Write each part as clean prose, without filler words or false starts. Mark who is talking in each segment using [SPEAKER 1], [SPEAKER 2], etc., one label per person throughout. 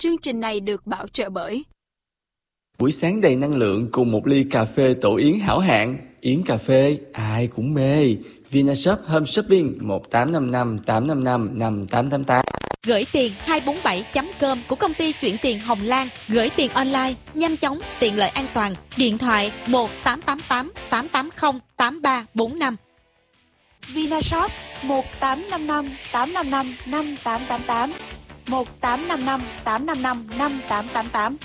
[SPEAKER 1] Chương trình này được bảo trợ bởi
[SPEAKER 2] buổi sáng đầy năng lượng cùng một ly cà phê tổ yến hảo hạng. Yến cà phê ai cũng mê. Vinashop Home Shopping 1855 855 5888.
[SPEAKER 3] Gửi tiền 247.com của công ty chuyển tiền Hồng Lan. Gửi tiền online, nhanh chóng, tiện lợi, an toàn. Điện thoại 1888 880 8345.
[SPEAKER 4] Vinashop 1855 855 5888 1855 855 5888.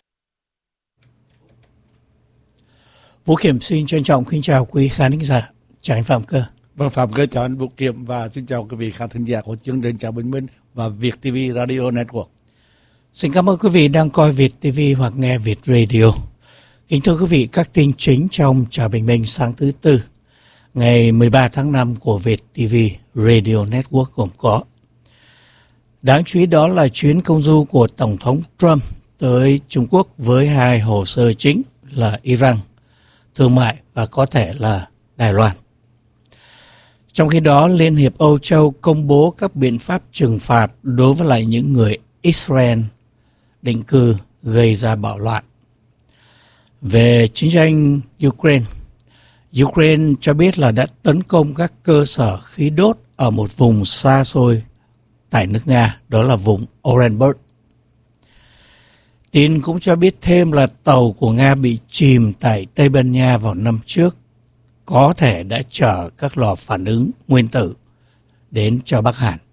[SPEAKER 5] Vũ Kiểm xin trân trọng kính chào quý khán thính giả. Chào anh Phạm Cơ.
[SPEAKER 6] Vâng, Phạm Cơ chào anh Vũ Kiểm và xin chào quý vị khán thính giả của chương trình Chào Bình Minh và Việt TV Radio Network.
[SPEAKER 5] Xin cảm ơn quý vị đang coi Việt TV hoặc nghe Việt Radio. Kính thưa quý vị, các tin chính trong Chào Bình Minh sáng thứ Tư, ngày 13 tháng 5 của Việt TV Radio Network gồm có: đáng chú ý đó là chuyến công du của Tổng thống Trump tới Trung Quốc với hai hồ sơ chính là Iran, thương mại và có thể là Đài Loan. Trong khi đó, Liên hiệp Âu Châu công bố các biện pháp trừng phạt đối với lại những người Israel định cư gây ra bạo loạn. Về chiến tranh Ukraine cho biết là đã tấn công các cơ sở khí đốt ở một vùng xa xôi tại nước Nga, đó là vùng Orenburg. Tin cũng cho biết thêm là tàu của Nga bị chìm tại Tây Ban Nha vào năm trước, có thể đã chở các lò phản ứng nguyên tử đến cho Bắc Hàn.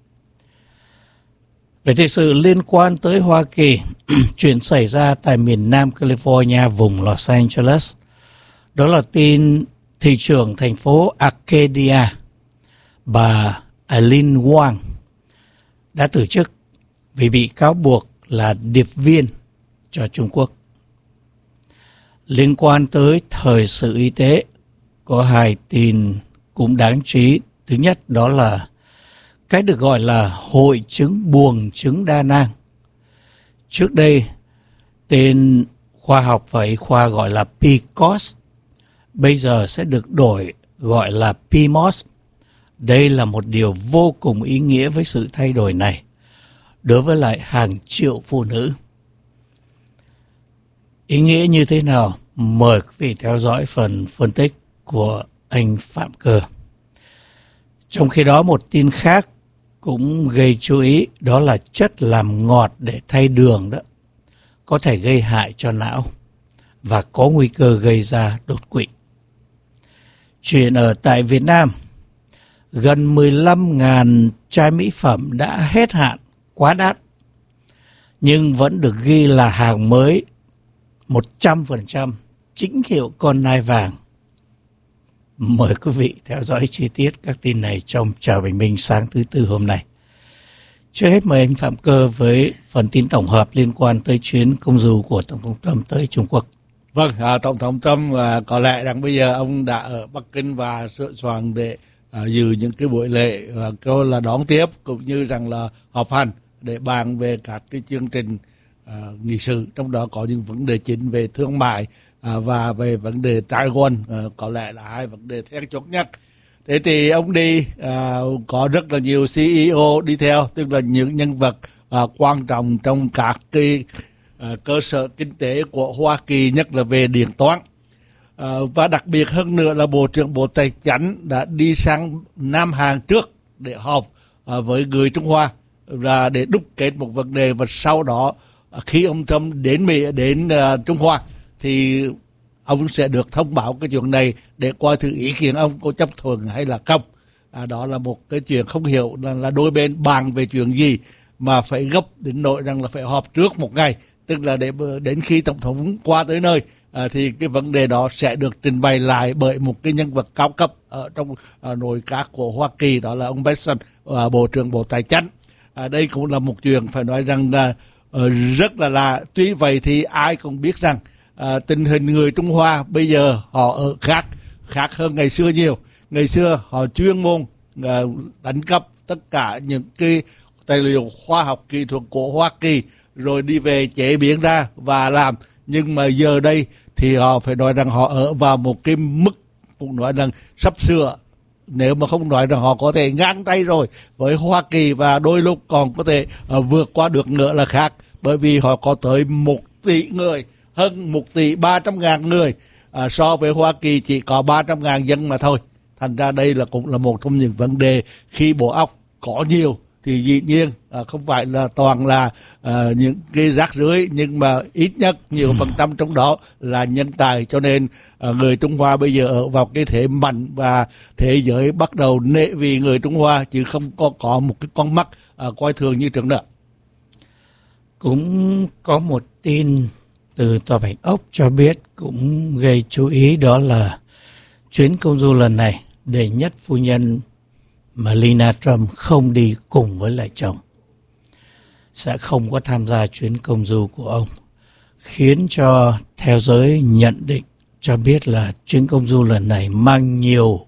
[SPEAKER 5] Về thời sự liên quan tới Hoa Kỳ, chuyện xảy ra tại miền Nam California, vùng Los Angeles, đó là tin thị trưởng thành phố Arcadia, bà Aileen Wang, đã từ chức vì bị cáo buộc là điệp viên cho Trung Quốc. Liên quan tới thời sự y tế, có hai tin cũng đáng chú ý. Thứ nhất đó là cái được gọi là hội chứng buồng trứng đa nang. Trước đây, tên khoa học và y khoa gọi là PCOS, bây giờ sẽ được đổi gọi là PMOS. Đây là một điều vô cùng ý nghĩa với sự thay đổi này đối với lại hàng triệu phụ nữ. Ý nghĩa như thế nào? Mời quý vị theo dõi phần phân tích của anh Phạm Cơ. Trong khi đó, một tin khác cũng gây chú ý, đó là chất làm ngọt để thay đường đó có thể gây hại cho não và có nguy cơ gây ra đột quỵ. Chuyện ở tại Việt Nam, gần 15.000 chai mỹ phẩm đã hết hạn, quá đắt, nhưng vẫn được ghi là hàng mới 100% chính hiệu con nai vàng. Mời quý vị theo dõi chi tiết các tin này trong Chào Bình Minh sáng thứ Tư hôm nay. Trước hết mời anh Phạm Cơ với phần tin tổng hợp liên quan tới chuyến công du của Tổng thống Trump tới Trung Quốc.
[SPEAKER 6] Vâng, Tổng thống Trump có lẽ rằng bây giờ ông đã ở Bắc Kinh và sửa soạn để dự những cái buổi lễ câu là đón tiếp cũng như rằng là họp hành để bàn về các cái chương trình nghị sự, trong đó có những vấn đề chính về thương mại và về vấn đề Taiwan, có lẽ là hai vấn đề then chốt nhất. Thế thì ông đi có rất là nhiều CEO đi theo, tức là những nhân vật quan trọng trong các cái cơ sở kinh tế của Hoa Kỳ, nhất là về điện toán. Và đặc biệt hơn nữa là Bộ trưởng Bộ Tài chính đã đi sang Nam Hàn trước để họp với người Trung Hoa và để đúc kết một vấn đề, và sau đó khi ông Trump đến đến Trung Hoa thì ông sẽ được thông báo cái chuyện này để coi thử ý kiến ông có chấp thuận hay là không. Đó là một cái chuyện không hiểu là đôi bên bàn về chuyện gì mà phải gấp đến nỗi rằng là phải họp trước một ngày, tức là để đến khi tổng thống qua tới nơi thì cái vấn đề đó sẽ được trình bày lại bởi một cái nhân vật cao cấp ở trong nội các của Hoa Kỳ, đó là ông Bessent, Bộ trưởng Bộ Tài chính. Đây cũng là một chuyện phải nói rằng là rất là lạ. Tuy vậy thì ai cũng biết rằng tình hình người Trung Hoa bây giờ họ ở khác hơn ngày xưa nhiều. Ngày xưa họ chuyên môn đánh cắp tất cả những cái tài liệu khoa học kỹ thuật của Hoa Kỳ rồi đi về chế biến ra và làm. Nhưng mà giờ đây thì họ phải nói rằng họ ở vào một cái mức cũng nói rằng sắp sửa, nếu mà không nói rằng họ có thể ngang tay rồi với Hoa Kỳ và đôi lúc còn có thể vượt qua được nữa là khác. bởi vì họ có tới 1 tỷ người, hơn 1 tỷ 300.000 người, so với Hoa Kỳ chỉ có 300.000 dân mà thôi. Thành ra đây cũng là một trong những vấn đề khi bộ óc có nhiều thì dĩ nhiên không phải là toàn là những cái rác rưởi, nhưng mà ít nhất nhiều phần trăm trong đó là nhân tài. Cho nên người Trung Hoa bây giờ ở vào cái thế mạnh và thế giới bắt đầu nể vì người Trung Hoa, chứ không có một cái con mắt coi thường như trước nữa.
[SPEAKER 5] Cũng có một tin từ Tòa Bạch Ốc cho biết cũng gây chú ý, đó là chuyến công du lần này đệ nhất phu nhân Melania Trump không đi cùng với lại chồng, sẽ không có tham gia chuyến công du của ông, khiến cho theo giới nhận định cho biết là chuyến công du lần này mang nhiều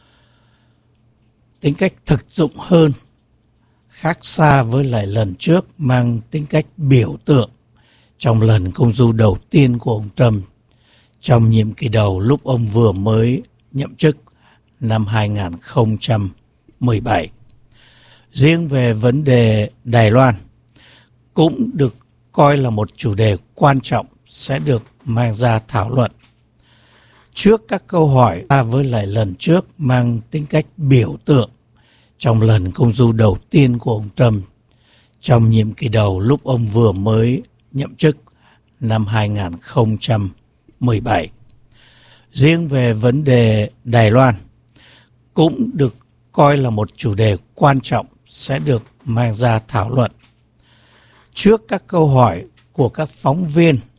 [SPEAKER 5] tính cách thực dụng hơn, khác xa với lại lần trước mang tính cách biểu tượng trong lần công du đầu tiên của ông Trump trong nhiệm kỳ đầu lúc ông vừa mới nhậm chức năm 2017. Riêng về vấn đề Đài Loan cũng được coi là một chủ đề quan trọng sẽ được mang ra thảo luận. Trước các câu hỏi với lại lần trước mang tính cách biểu tượng trong lần công du đầu tiên của ông Trump trong nhiệm kỳ đầu lúc ông vừa mới nhậm chức năm 2017. Riêng về vấn đề Đài Loan cũng được coi là một chủ đề quan trọng sẽ được mang ra thảo luận. Trước các câu hỏi của các phóng viên